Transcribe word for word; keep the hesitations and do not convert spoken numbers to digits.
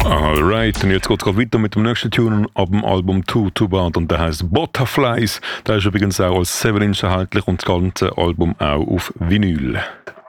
Alright, und jetzt geht es weiter mit dem nächsten Tune ab dem Album Too Too Bad und der heißt Butterflies. Der ist übrigens auch als seven Inch erhältlich und das ganze Album auch auf Vinyl.